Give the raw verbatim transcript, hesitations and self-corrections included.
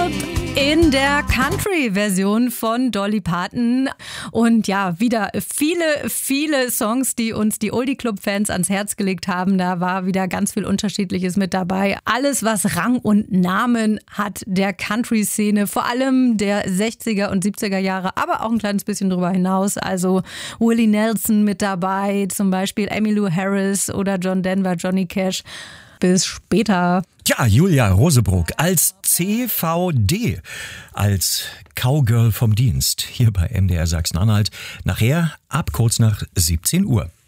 World in der Country-Version von Dolly Parton. Und ja, wieder viele, viele Songs, die uns die Oldie-Club-Fans ans Herz gelegt haben. Da war wieder ganz viel Unterschiedliches mit dabei. Alles, was Rang und Namen hat der Country-Szene, vor allem der sechziger und siebziger Jahre, aber auch ein kleines bisschen drüber hinaus. Also Willie Nelson mit dabei, zum Beispiel Emmylou Harris oder John Denver, Johnny Cash. Bis später. Ja, Julia Rosebrook als C V D, als Cowgirl vom Dienst, hier bei M D R Sachsen-Anhalt. Nachher ab kurz nach siebzehn Uhr.